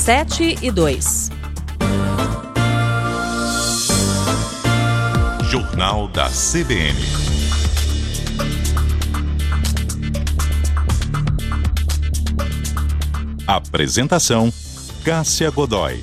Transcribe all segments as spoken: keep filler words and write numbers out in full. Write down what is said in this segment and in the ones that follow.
sete e dois. Jornal da C B N. Apresentação: Cássia Godoy.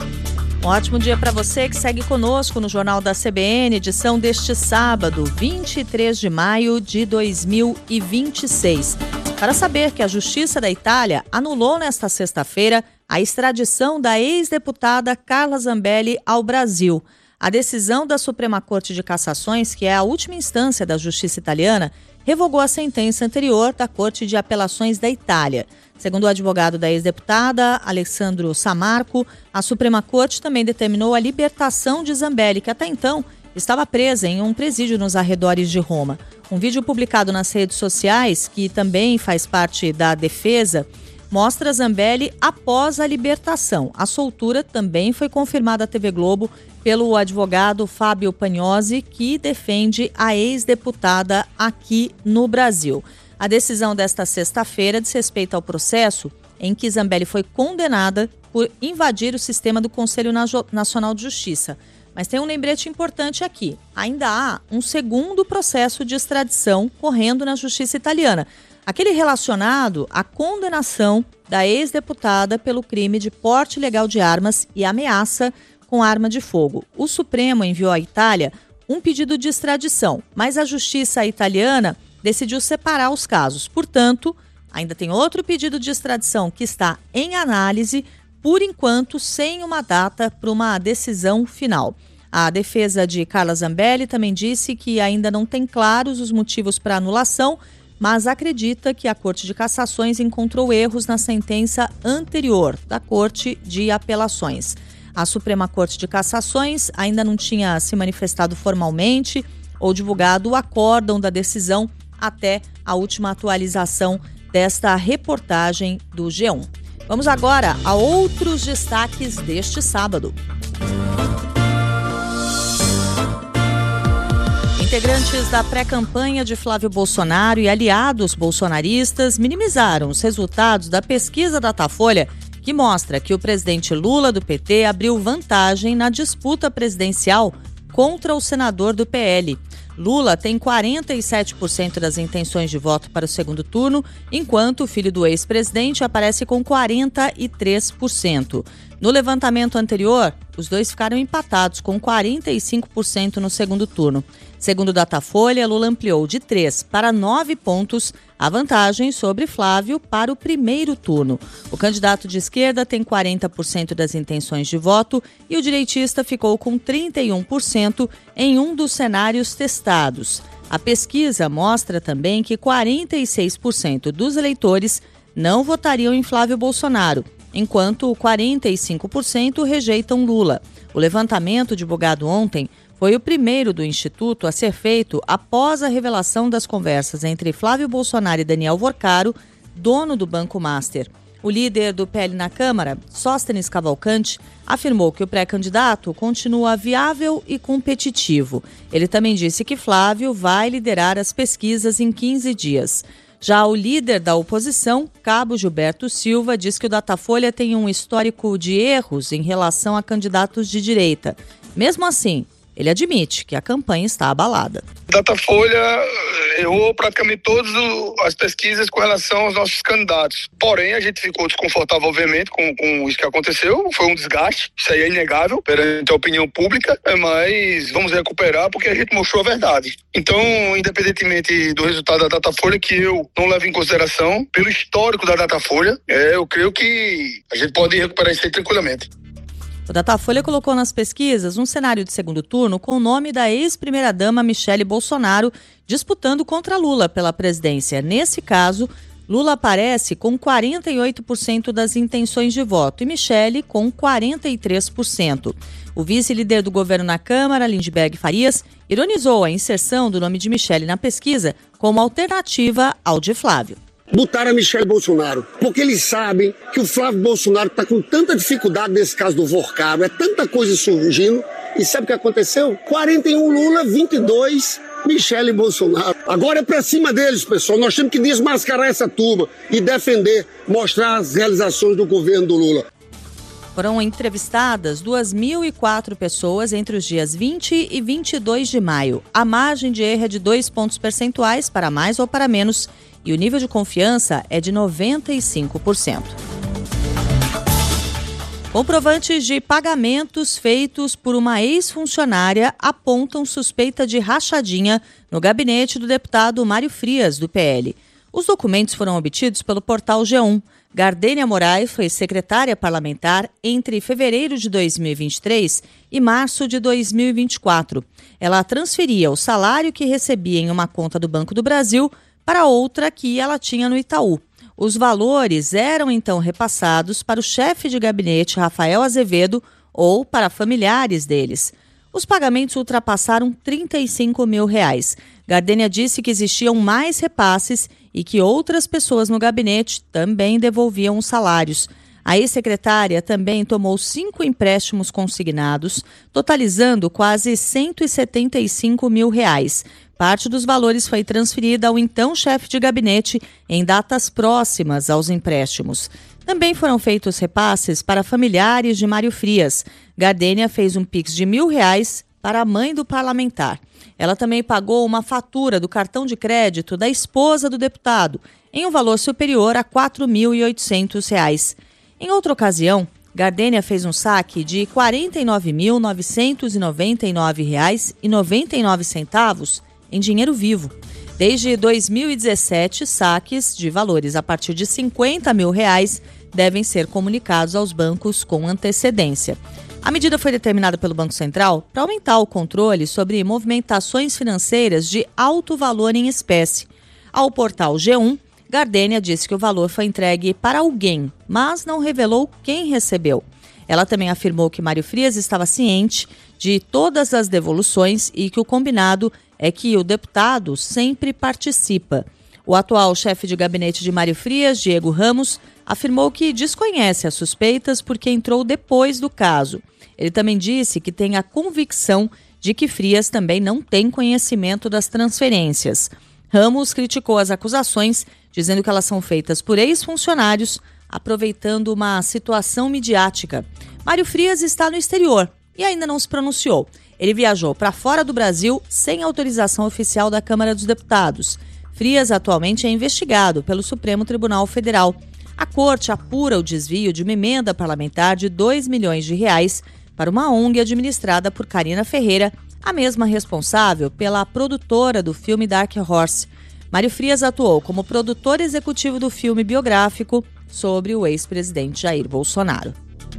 Um ótimo dia para você que segue conosco no Jornal da C B N, edição deste sábado, vinte e três de maio de dois mil e vinte e seis. Para saber que a Justiça da Itália anulou nesta sexta-feira a extradição da ex-deputada Carla Zambelli ao Brasil. A decisão da Suprema Corte de Cassações, que é a última instância da Justiça italiana, revogou a sentença anterior da Corte de Apelações da Itália. Segundo o advogado da ex-deputada, Alessandro Samarco, a Suprema Corte também determinou a libertação de Zambelli, que até então estava presa em um presídio nos arredores de Roma. Um vídeo publicado nas redes sociais, que também faz parte da defesa, mostra Zambelli após a libertação. A soltura também foi confirmada à T V Globo pelo advogado Fábio Pagnosi, que defende a ex-deputada aqui no Brasil. A decisão desta sexta-feira diz respeito ao processo em que Zambelli foi condenada por invadir o sistema do Conselho Nacional de Justiça. Mas tem um lembrete importante aqui. Ainda há um segundo processo de extradição correndo na Justiça italiana. Aquele relacionado à condenação da ex-deputada pelo crime de porte ilegal de armas e ameaça com arma de fogo. O Supremo enviou à Itália um pedido de extradição, mas a Justiça italiana decidiu separar os casos. Portanto, ainda tem outro pedido de extradição que está em análise, por enquanto, sem uma data para uma decisão final. A defesa de Carla Zambelli também disse que ainda não tem claros os motivos para anulação, mas acredita que a Corte de Cassações encontrou erros na sentença anterior da Corte de Apelações. A Suprema Corte de Cassações ainda não tinha se manifestado formalmente ou divulgado o acórdão da decisão até a última atualização desta reportagem do G um. Vamos agora a outros destaques deste sábado. Integrantes da pré-campanha de Flávio Bolsonaro e aliados bolsonaristas minimizaram os resultados da pesquisa Datafolha, que mostra que o presidente Lula do P T abriu vantagem na disputa presidencial contra o senador do P L. Lula tem quarenta e sete por cento das intenções de voto para o segundo turno, enquanto o filho do ex-presidente aparece com quarenta e três por cento. No levantamento anterior, os dois ficaram empatados com quarenta e cinco por cento no segundo turno. Segundo o Datafolha, Lula ampliou de três para nove pontos a vantagem sobre Flávio para o primeiro turno. O candidato de esquerda tem quarenta por cento das intenções de voto e o direitista ficou com trinta e um por cento em um dos cenários testados. A pesquisa mostra também que quarenta e seis por cento dos eleitores não votariam em Flávio Bolsonaro, enquanto quarenta e cinco por cento rejeitam Lula. O levantamento divulgado ontem foi o primeiro do Instituto a ser feito após a revelação das conversas entre Flávio Bolsonaro e Daniel Vorcaro, dono do Banco Master. O líder do P L na Câmara, Sóstenes Cavalcante, afirmou que o pré-candidato continua viável e competitivo. Ele também disse que Flávio vai liderar as pesquisas em quinze dias. Já o líder da oposição, Cabo Gilberto Silva, diz que o Datafolha tem um histórico de erros em relação a candidatos de direita. Mesmo assim, ele admite que a campanha está abalada. Datafolha errou praticamente todas as pesquisas com relação aos nossos candidatos. Porém, a gente ficou desconfortável, obviamente, com, com isso que aconteceu. Foi um desgaste, isso aí é inegável perante a opinião pública, mas vamos recuperar porque a gente mostrou a verdade. Então, independentemente do resultado da Datafolha, que eu não levo em consideração, pelo histórico da Datafolha, é, eu creio que a gente pode recuperar isso aí tranquilamente. O Datafolha colocou nas pesquisas um cenário de segundo turno com o nome da ex-primeira-dama Michele Bolsonaro disputando contra Lula pela presidência. Nesse caso, Lula aparece com quarenta e oito por cento das intenções de voto e Michele com quarenta e três por cento. O vice-líder do governo na Câmara, Lindbergh Farias, ironizou a inserção do nome de Michele na pesquisa como alternativa ao de Flávio. Botaram a Michele Bolsonaro, porque eles sabem que o Flávio Bolsonaro está com tanta dificuldade nesse caso do Vorcaro, é tanta coisa surgindo, e sabe o que aconteceu? quarenta e um Lula, vinte e dois Michele Bolsonaro. Agora é pra cima deles, pessoal, nós temos que desmascarar essa turma e defender, mostrar as realizações do governo do Lula. Foram entrevistadas duas mil e quatro pessoas entre os dias vinte e vinte e dois de maio. A margem de erro é de dois pontos percentuais para mais ou para menos e o nível de confiança é de noventa e cinco por cento. Comprovantes de pagamentos feitos por uma ex-funcionária apontam suspeita de rachadinha no gabinete do deputado Mário Frias, do P L. Os documentos foram obtidos pelo portal G um. Gardênia Moraes foi secretária parlamentar entre fevereiro de dois mil e vinte e três e março de dois mil e vinte e quatro. Ela transferia o salário que recebia em uma conta do Banco do Brasil para outra que ela tinha no Itaú. Os valores eram então repassados para o chefe de gabinete, Rafael Azevedo, ou para familiares deles. Os pagamentos ultrapassaram trinta e cinco mil reais. Gardênia disse que existiam mais repasses e que outras pessoas no gabinete também devolviam os salários. A ex-secretária também tomou cinco empréstimos consignados, totalizando quase cento e setenta e cinco mil reais. Parte dos valores foi transferida ao então chefe de gabinete em datas próximas aos empréstimos. Também foram feitos repasses para familiares de Mário Frias. Gardênia fez um pix de mil reais para a mãe do parlamentar. Ela também pagou uma fatura do cartão de crédito da esposa do deputado, em um valor superior a quatro mil e oitocentos reais. Em outra ocasião, Gardênia fez um saque de quarenta e nove mil novecentos e noventa e nove reais e noventa e nove centavos em dinheiro vivo. Desde dois mil e dezessete, saques de valores a partir de cinquenta mil reais devem ser comunicados aos bancos com antecedência. A medida foi determinada pelo Banco Central para aumentar o controle sobre movimentações financeiras de alto valor em espécie. Ao portal G um, Gardênia disse que o valor foi entregue para alguém, mas não revelou quem recebeu. Ela também afirmou que Mário Frias estava ciente de todas as devoluções e que o combinado é que o deputado sempre participa. O atual chefe de gabinete de Mário Frias, Diego Ramos, afirmou que desconhece as suspeitas porque entrou depois do caso. Ele também disse que tem a convicção de que Frias também não tem conhecimento das transferências. Ramos criticou as acusações, dizendo que elas são feitas por ex-funcionários, aproveitando uma situação midiática. Mário Frias está no exterior e ainda não se pronunciou. Ele viajou para fora do Brasil sem autorização oficial da Câmara dos Deputados. Frias atualmente é investigado pelo Supremo Tribunal Federal. A corte apura o desvio de uma emenda parlamentar de dois milhões de reais para uma O N G administrada por Karina Ferreira, a mesma responsável pela produtora do filme Dark Horse. Mário Frias atuou como produtor executivo do filme biográfico sobre o ex-presidente Jair Bolsonaro.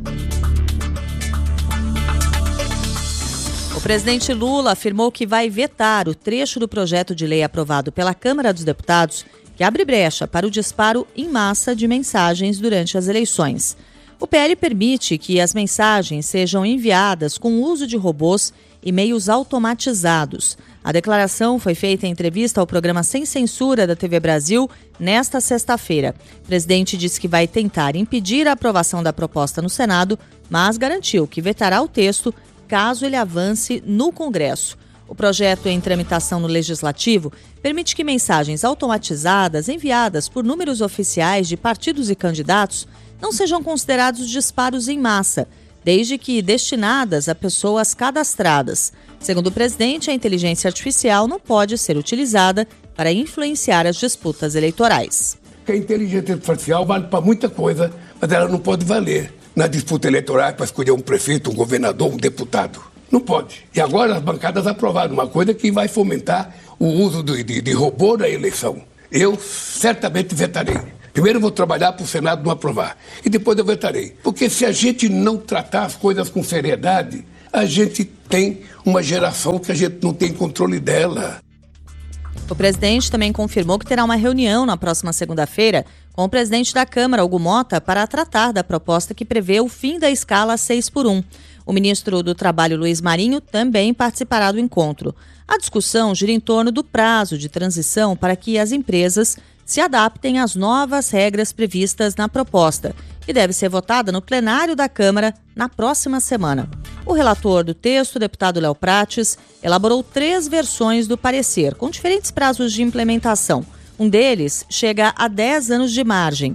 O presidente Lula afirmou que vai vetar o trecho do projeto de lei aprovado pela Câmara dos Deputados que abre brecha para o disparo em massa de mensagens durante as eleições. O P L permite que as mensagens sejam enviadas com o uso de robôs e meios automatizados. A declaração foi feita em entrevista ao programa Sem Censura da T V Brasil nesta sexta-feira. O presidente disse que vai tentar impedir a aprovação da proposta no Senado, mas garantiu que vetará o texto caso ele avance no Congresso. O projeto em tramitação no Legislativo permite que mensagens automatizadas enviadas por números oficiais de partidos e candidatos não sejam considerados disparos em massa, desde que destinadas a pessoas cadastradas. Segundo o presidente, a inteligência artificial não pode ser utilizada para influenciar as disputas eleitorais. A inteligência artificial vale para muita coisa, mas ela não pode valer na disputa eleitoral para escolher um prefeito, um governador, um deputado. Não pode. E agora as bancadas aprovaram uma coisa que vai fomentar o uso de, de, de robô na eleição. Eu certamente vetarei. Primeiro eu vou trabalhar para o Senado não aprovar. E depois eu vetarei. Porque se a gente não tratar as coisas com seriedade, a gente tem uma geração que a gente não tem controle dela. O presidente também confirmou que terá uma reunião na próxima segunda-feira com o presidente da Câmara, Hugo Mota, para tratar da proposta que prevê o fim da escala seis por um. O ministro do Trabalho, Luiz Marinho, também participará do encontro. A discussão gira em torno do prazo de transição para que as empresas se adaptem às novas regras previstas na proposta, que deve ser votada no plenário da Câmara na próxima semana. O relator do texto, o deputado Léo Prates, elaborou três versões do parecer, com diferentes prazos de implementação. Um deles chega a dez anos de margem.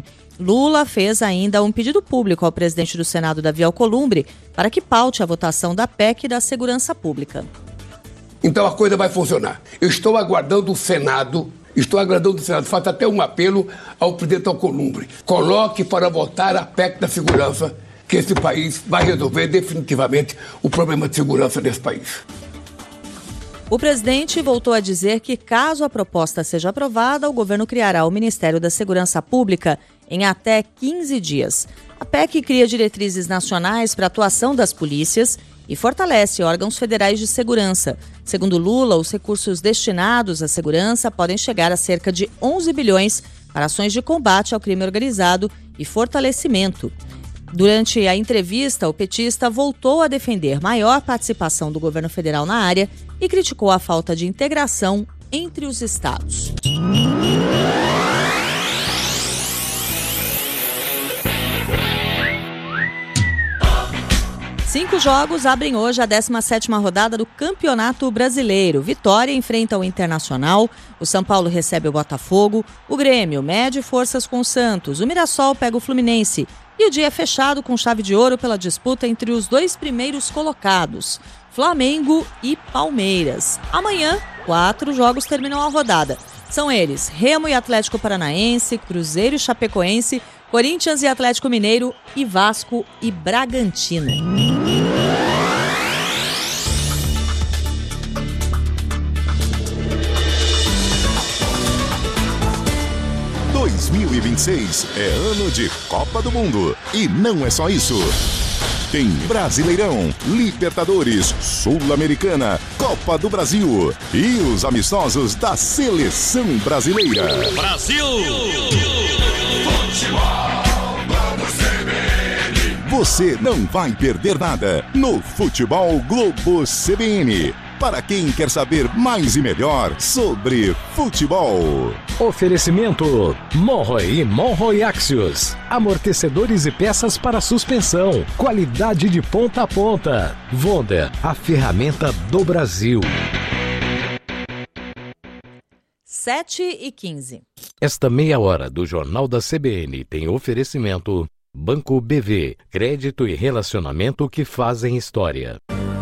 Lula fez ainda um pedido público ao presidente do Senado, Davi Alcolumbre, para que paute a votação da P E C da Segurança Pública. Então a coisa vai funcionar. Eu estou aguardando o Senado, estou aguardando o Senado, faço até um apelo ao presidente Alcolumbre. Coloque para votar a P E C da Segurança, que esse país vai resolver definitivamente o problema de segurança desse país. O presidente voltou a dizer que, caso a proposta seja aprovada, o governo criará o Ministério da Segurança Pública em até quinze dias. A P E C cria diretrizes nacionais para a atuação das polícias e fortalece órgãos federais de segurança. Segundo Lula, os recursos destinados à segurança podem chegar a cerca de onze bilhões para ações de combate ao crime organizado e fortalecimento. Durante a entrevista, o petista voltou a defender maior participação do governo federal na área e criticou a falta de integração entre os estados. Cinco jogos abrem hoje a décima sétima rodada do Campeonato Brasileiro. Vitória enfrenta o Internacional, o São Paulo recebe o Botafogo, o Grêmio mede forças com o Santos, o Mirassol pega o Fluminense e o dia é fechado com chave de ouro pela disputa entre os dois primeiros colocados, Flamengo e Palmeiras. Amanhã, quatro jogos terminam a rodada. São eles: Remo e Atlético Paranaense, Cruzeiro e Chapecoense, Corinthians e Atlético Mineiro e Vasco e Bragantino. dois mil e vinte e seis é ano de Copa do Mundo. E não é só isso. Tem Brasileirão, Libertadores, Sul-Americana, Copa do Brasil e os amistosos da Seleção Brasileira. Brasil! Você não vai perder nada no Futebol Globo C B N. Para quem quer saber mais e melhor sobre futebol. Oferecimento Monroe e Monroe Axios. Amortecedores e peças para suspensão. Qualidade de ponta a ponta. Wonder, a ferramenta do Brasil. sete e quinze. Esta meia hora do Jornal da C B N tem oferecimento Banco B V. Crédito e relacionamento que fazem história.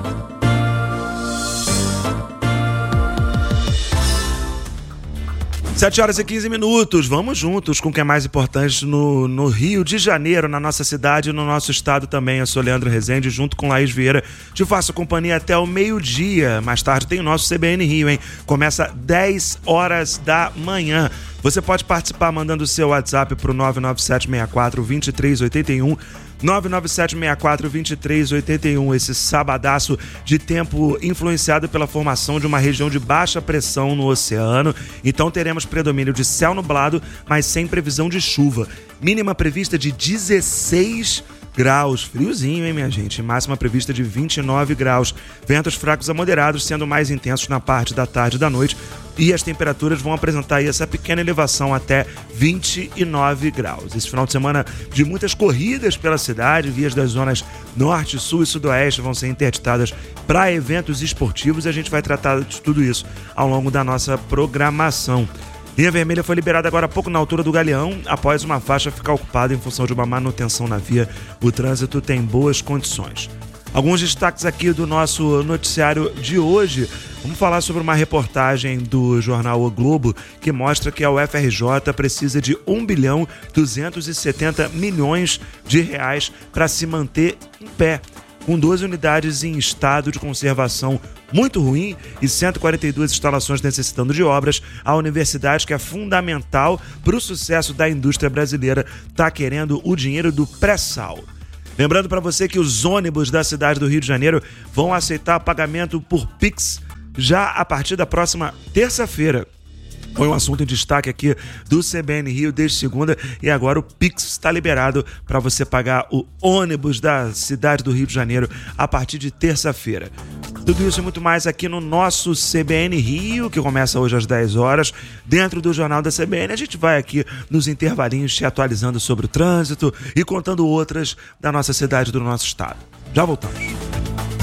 sete horas e quinze minutos, vamos juntos com o que é mais importante no, no Rio de Janeiro, na nossa cidade e no nosso estado também. Eu sou Leandro Rezende, junto com Laís Vieira, te faço companhia até o meio-dia. Mais tarde tem o nosso C B N Rio, hein? Começa dez horas da manhã. Você pode participar mandando o seu WhatsApp para o nove nove sete seis quatro dois três oito um, nove nove sete seis quatro dois três oito um. Esse sabadaço de tempo influenciado pela formação de uma região de baixa pressão no oceano. Então teremos predomínio de céu nublado, mas sem previsão de chuva. Mínima prevista de dezesseis graus. Friozinho, hein, minha gente? Máxima prevista de vinte e nove graus. Ventos fracos a moderados, sendo mais intensos na parte da tarde e da noite. E as temperaturas vão apresentar aí essa pequena elevação até vinte e nove graus. Esse final de semana de muitas corridas pela cidade, vias das zonas norte, sul e sudoeste vão ser interditadas para eventos esportivos e a gente vai tratar de tudo isso ao longo da nossa programação. Linha vermelha foi liberada agora há pouco na altura do Galeão, após uma faixa ficar ocupada em função de uma manutenção na via. O trânsito tem boas condições. Alguns destaques aqui do nosso noticiário de hoje. Vamos falar sobre uma reportagem do jornal O Globo que mostra que a U F R J precisa de um bilhão duzentos e setenta milhões de reais para se manter em pé. Com doze unidades em estado de conservação muito ruim e cento e quarenta e duas instalações necessitando de obras, a universidade, que é fundamental para o sucesso da indústria brasileira, está querendo o dinheiro do pré-sal. Lembrando para você que os ônibus da cidade do Rio de Janeiro vão aceitar pagamento por Pix já a partir da próxima terça-feira. Foi um assunto em destaque aqui do C B N Rio desde segunda e agora o Pix está liberado para você pagar o ônibus da cidade do Rio de Janeiro a partir de terça-feira. Tudo isso e muito mais aqui no nosso C B N Rio, que começa hoje às dez horas, dentro do Jornal da C B N. A gente vai aqui nos intervalinhos te atualizando sobre o trânsito e contando outras da nossa cidade e do nosso estado. Já voltamos.